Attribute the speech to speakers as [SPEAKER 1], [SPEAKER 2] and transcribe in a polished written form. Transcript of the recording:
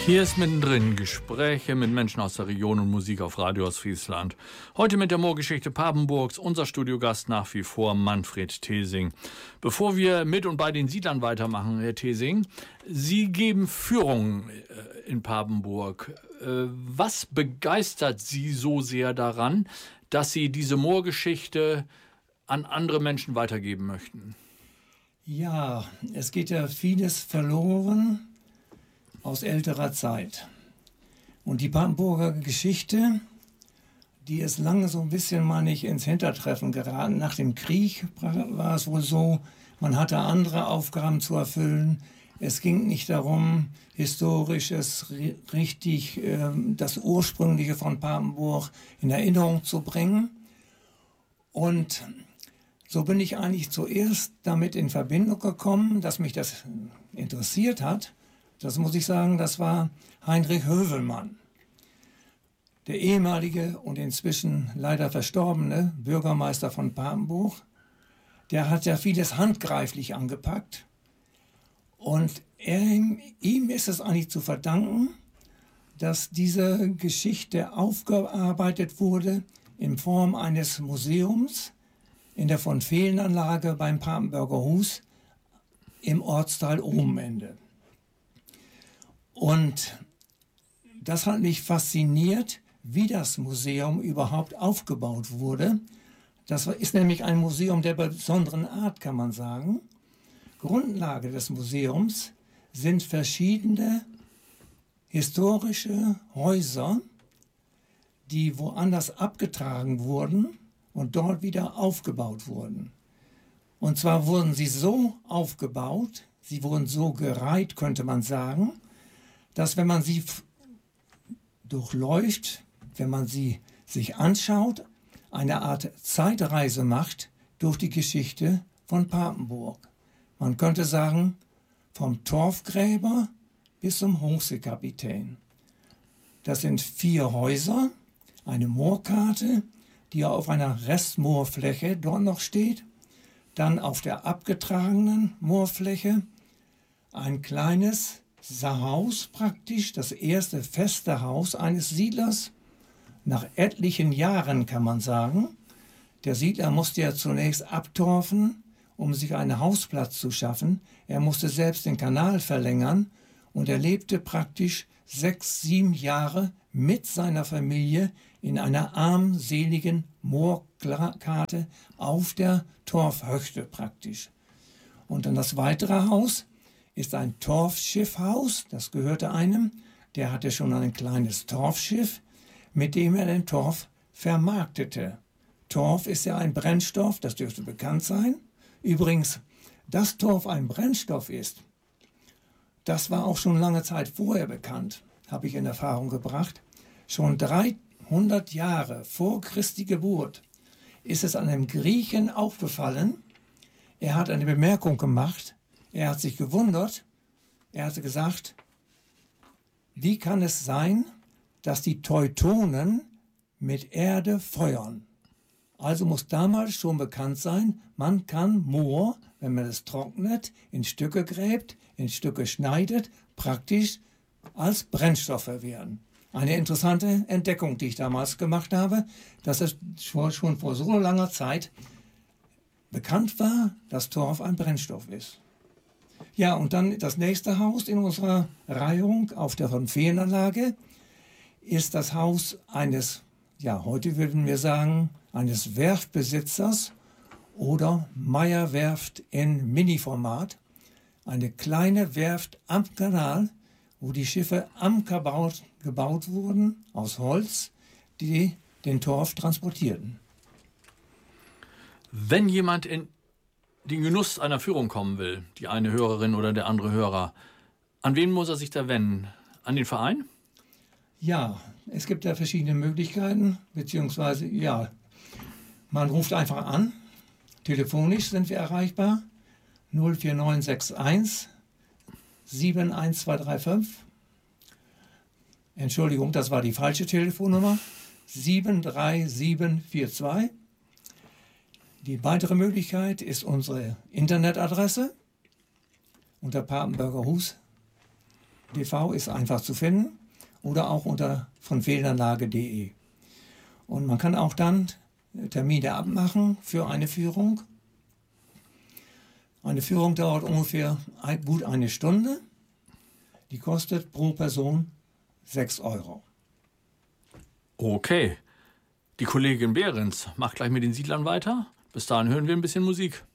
[SPEAKER 1] Hier ist mittendrin Gespräche mit Menschen aus der Region und Musik auf Radio Ostfriesland. Heute mit der Moorgeschichte Papenburgs, unser Studiogast nach wie vor Manfred Thesing. Bevor wir mit und bei den Siedlern weitermachen, Herr Thesing, Sie geben Führungen in Papenburg. Was begeistert Sie so sehr daran, dass Sie diese Moorgeschichte an andere Menschen weitergeben möchten?
[SPEAKER 2] Ja, es geht ja vieles verloren aus älterer Zeit. Und die Papenburger Geschichte, die ist lange so ein bisschen mal nicht ins Hintertreffen geraten. Nach dem Krieg war es wohl so, man hatte andere Aufgaben zu erfüllen. Es ging nicht darum, Historisches richtig, das Ursprüngliche von Papenburg in Erinnerung zu bringen. Und so bin ich eigentlich zuerst damit in Verbindung gekommen, dass mich das interessiert hat. Das muss ich sagen, das war Heinrich Hövelmann, der ehemalige und inzwischen leider verstorbene Bürgermeister von Papenburg. Der hat ja vieles handgreiflich angepackt und ihm ist es eigentlich zu verdanken, dass diese Geschichte aufgearbeitet wurde in Form eines Museums in der von Fehlenanlage beim Papenburger Hus im Ortsteil Obenende. Und das hat mich fasziniert, wie das Museum überhaupt aufgebaut wurde. Das ist nämlich ein Museum der besonderen Art, kann man sagen. Grundlage des Museums sind verschiedene historische Häuser, die woanders abgetragen wurden und dort wieder aufgebaut wurden. Und zwar wurden sie so aufgebaut, sie wurden so gereiht, könnte man sagen, dass wenn man sie durchläuft, wenn man sie sich anschaut, eine Art Zeitreise macht durch die Geschichte von Papenburg. Man könnte sagen, vom Torfgräber bis zum Hochseekapitän. Das sind 4 Häuser, eine Moorkarte, die auf einer Restmoorfläche dort noch steht, dann auf der abgetragenen Moorfläche ein kleines Haus praktisch, das erste feste Haus eines Siedlers, nach etlichen Jahren kann man sagen. Der Siedler musste ja zunächst abtorfen, um sich einen Hausplatz zu schaffen. Er musste selbst den Kanal verlängern und er lebte praktisch 6, 7 Jahre mit seiner Familie in einer armseligen Moorkarte auf der Torfhöchte praktisch. Und dann das weitere Haus ist ein Torfschiffhaus, das gehörte einem, der hatte schon ein kleines Torfschiff, mit dem er den Torf vermarktete. Torf ist ja ein Brennstoff, das dürfte bekannt sein. Übrigens, dass Torf ein Brennstoff ist, das war auch schon lange Zeit vorher bekannt, habe ich in Erfahrung gebracht. Schon 300 Jahre vor Christi Geburt ist es einem Griechen aufgefallen, er hat eine Bemerkung gemacht, er hat sich gewundert, er hatte gesagt, wie kann es sein, dass die Teutonen mit Erde feuern? Also muss damals schon bekannt sein, man kann Moor, wenn man es trocknet, in Stücke gräbt, in Stücke schneidet, praktisch als Brennstoff verwerten. Eine interessante Entdeckung, die ich damals gemacht habe, dass es schon vor so langer Zeit bekannt war, dass Torf ein Brennstoff ist. Ja, und dann das nächste Haus in unserer Reihung auf der von Fehlenanlage ist das Haus eines, ja, heute würden wir sagen, eines Werftbesitzers oder Meyer-Werft in Mini-Format. Eine kleine Werft am Kanal, wo die Schiffe am Kanal gebaut wurden, aus Holz, die den Torf transportierten.
[SPEAKER 1] Wenn jemand in den Genuss einer Führung kommen will, die eine Hörerin oder der andere Hörer, an wen muss er sich da wenden? An den Verein?
[SPEAKER 2] Ja, es gibt ja verschiedene Möglichkeiten, beziehungsweise, ja, man ruft einfach an, telefonisch sind wir erreichbar, 04961 71235. Entschuldigung, das war die falsche Telefonnummer, 73742. Die weitere Möglichkeit ist unsere Internetadresse unter Papenburger Hus TV ist einfach zu finden oder auch unter vonfehlanlage.de. Und man kann auch dann Termine abmachen für eine Führung. Eine Führung dauert ungefähr gut eine Stunde. Die kostet pro Person 6 Euro.
[SPEAKER 1] Okay. Die Kollegin Behrens macht gleich mit den Siedlern weiter. Bis dahin hören wir ein bisschen Musik.